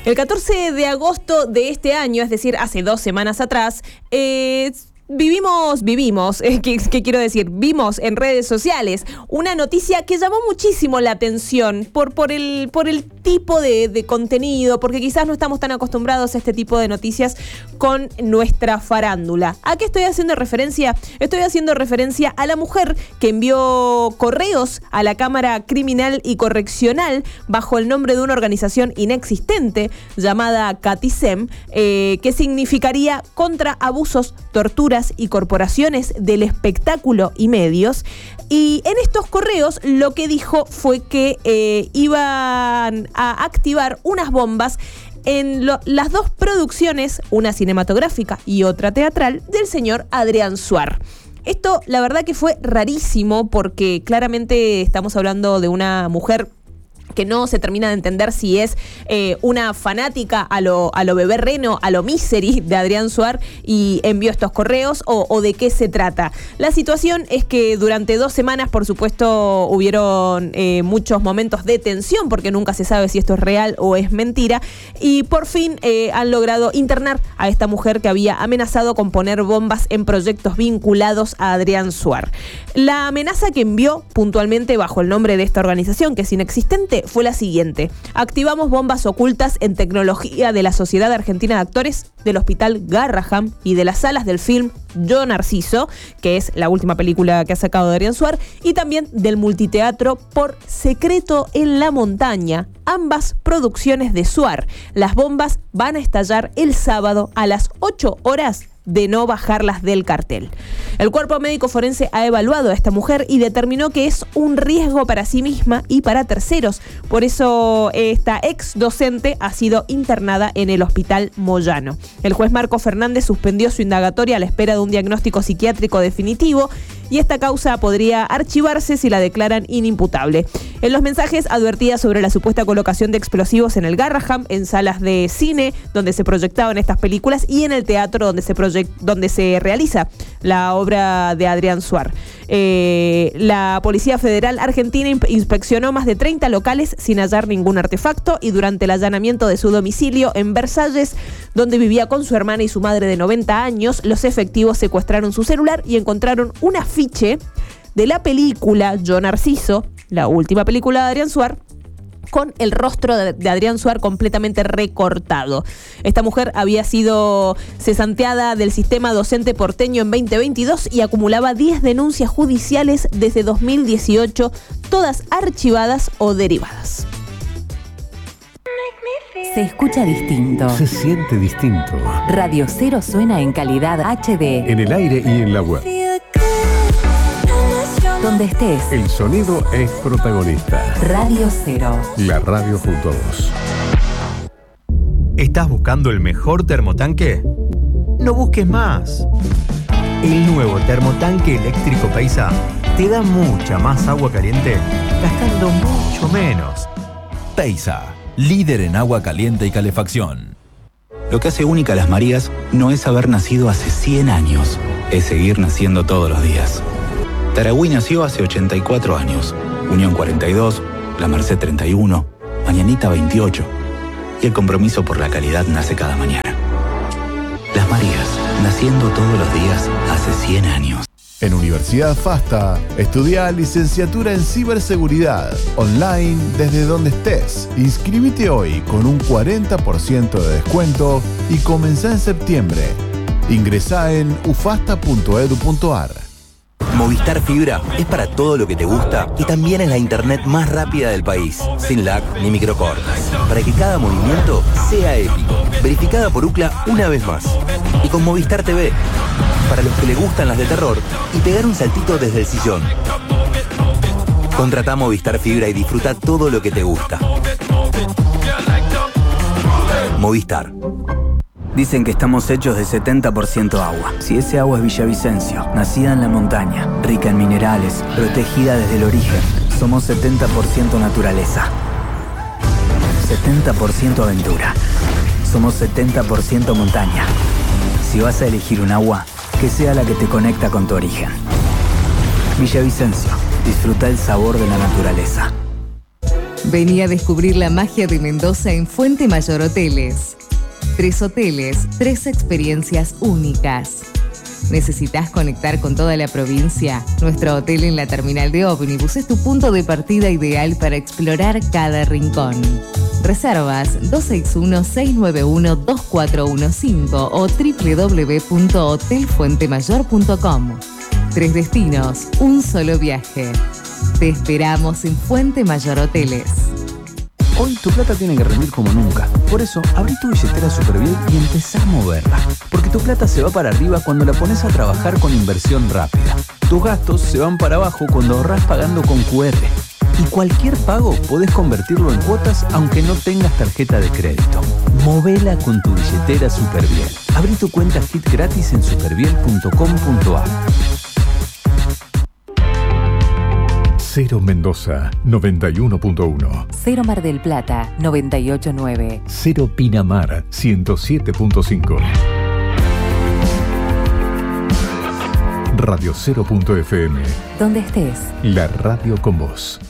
El 14 de agosto de este año, es decir, hace 2 semanas atrás, vimos, ¿qué quiero decir? Vimos en redes sociales una noticia que llamó muchísimo la atención por el tipo de contenido, porque quizás no estamos tan acostumbrados a este tipo de noticias con nuestra farándula. ¿A qué estoy haciendo referencia? Estoy haciendo referencia a la mujer que envió correos a la Cámara Criminal y Correccional bajo el nombre de una organización inexistente llamada CATISEM, que significaría contra abusos, torturas y corporaciones del espectáculo y medios. Y en estos correos lo que dijo fue que iban a activar unas bombas en las 2 producciones, una cinematográfica y otra teatral, del señor Adrián Suar. Esto, la verdad que fue rarísimo, porque claramente estamos hablando de una mujer que no se termina de entender si es una fanática a lo Bebé Reno, a lo Misery de Adrián Suar, y envió estos correos, o de qué se trata. La situación es que durante 2 semanas, por supuesto, hubieron muchos momentos de tensión, porque nunca se sabe si esto es real o es mentira, y por fin han logrado internar a esta mujer que había amenazado con poner bombas en proyectos vinculados a Adrián Suar. La amenaza que envió puntualmente bajo el nombre de esta organización, que es inexistente, fue la siguiente: activamos bombas ocultas en tecnología de la Sociedad Argentina de Actores, del Hospital Garrahan y de las salas del film Yo Narciso, que es la última película que ha sacado de Adrián Suar, y también del multiteatro Por Secreto en la Montaña, ambas producciones de Suar. Las bombas van a estallar el sábado a las 8 horas de no bajarlas del cartel. El cuerpo médico forense ha evaluado a esta mujer y determinó que es un riesgo para sí misma y para terceros. Por eso esta ex docente ha sido internada en el Hospital Moyano. El juez Marco Fernández suspendió su indagatoria a la espera de un diagnóstico psiquiátrico definitivo, y esta causa podría archivarse si la declaran inimputable. En los mensajes advertía sobre la supuesta colocación de explosivos en el Garrahan, en salas de cine donde se proyectaban estas películas y en el teatro donde se realiza la obra de Adrián Suar. La Policía Federal Argentina inspeccionó más de 30 locales sin hallar ningún artefacto, y durante el allanamiento de su domicilio en Versalles, donde vivía con su hermana y su madre de 90 años, los efectivos secuestraron su celular y encontraron un afiche de la película Yo Narciso, la última película de Adrián Suar, con el rostro de Adrián Suar completamente recortado. Esta mujer había sido cesanteada del sistema docente porteño en 2022 y acumulaba 10 denuncias judiciales desde 2018, todas archivadas o derivadas. Se escucha distinto. Se siente distinto. Radio Cero suena en calidad HD. En el aire y en la web. Donde estés. El sonido es protagonista. Radio Cero. La radio junto a vos. ¿Estás buscando el mejor termotanque? No busques más. El nuevo termotanque eléctrico Paisa te da mucha más agua caliente gastando mucho menos. Paisa, líder en agua caliente y calefacción. Lo que hace única a Las Marías no es haber nacido hace 100 años, es seguir naciendo todos los días. Taragüí nació hace 84 años, Unión 42, La Merced 31, Mañanita 28, y el compromiso por la calidad nace cada mañana. Las Marías, naciendo todos los días hace 100 años. En Universidad FASTA, estudia licenciatura en ciberseguridad, online desde donde estés. Inscríbete hoy con un 40% de descuento y comenzá en septiembre. Ingresá en ufasta.edu.ar. Movistar Fibra es para todo lo que te gusta y también es la internet más rápida del país, sin lag ni microcortes, para que cada movimiento sea épico. Verificada por UCLA una vez más. Y con Movistar TV, para los que le gustan las de terror y pegar un saltito desde el sillón. Contratá Movistar Fibra y disfruta todo lo que te gusta. Movistar. Dicen que estamos hechos de 70% agua. Si ese agua es Villavicencio, nacida en la montaña, rica en minerales, protegida desde el origen, somos 70% naturaleza. 70% aventura. Somos 70% montaña. Si vas a elegir un agua, que sea la que te conecta con tu origen. Villavicencio, disfruta el sabor de la naturaleza. Vení a descubrir la magia de Mendoza en Fuente Mayor Hoteles. 3 hoteles, 3 experiencias únicas. ¿Necesitas conectar con toda la provincia? Nuestro hotel en la terminal de ómnibus es tu punto de partida ideal para explorar cada rincón. Reservas 261-691-2415 o www.hotelfuentemayor.com. 3 destinos, un solo viaje. Te esperamos en Fuente Mayor Hoteles. Hoy tu plata tiene que rendir como nunca. Por eso, abrí tu billetera Superviel y empezá a moverla. Porque tu plata se va para arriba cuando la pones a trabajar con inversión rápida. Tus gastos se van para abajo cuando ahorrás pagando con QR. Y cualquier pago podés convertirlo en cuotas aunque no tengas tarjeta de crédito. Movela con tu billetera Superviel. Abrí tu cuenta Kit gratis en superviel.com.ar. Cero Mendoza 91.1. Cero Mar del Plata 98.9. Cero Pinamar 107.5. Radio 0.fm. Donde estés. La radio con vos.